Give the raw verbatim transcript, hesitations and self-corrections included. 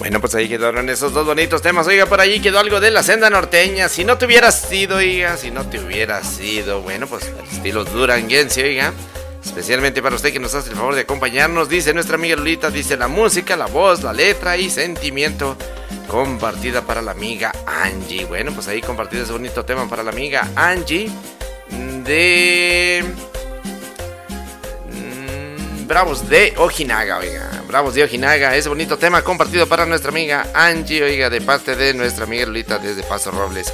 Bueno, pues ahí quedaron esos dos bonitos temas. Oiga, por allí quedó algo de la senda norteña. Si no te hubieras sido, oiga, si no te hubieras sido. Bueno, pues el estilo duranguense, oiga. Especialmente para usted que nos hace el favor de acompañarnos. Dice nuestra amiga Lolita, dice la música, la voz, la letra y sentimiento. Compartida para la amiga Angie. Bueno, pues ahí compartido ese bonito tema para la amiga Angie. De... Bravos de Ojinaga, oiga. Bravos de Ojinaga, ese bonito tema compartido para nuestra amiga Angie, oiga, de parte de nuestra amiga Lolita desde Paso Robles.